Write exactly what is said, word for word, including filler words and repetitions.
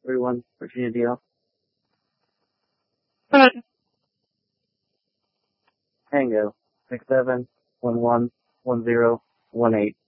three one, Virginia D L. Alright. Tango, six seven, one one, one zero, one eight.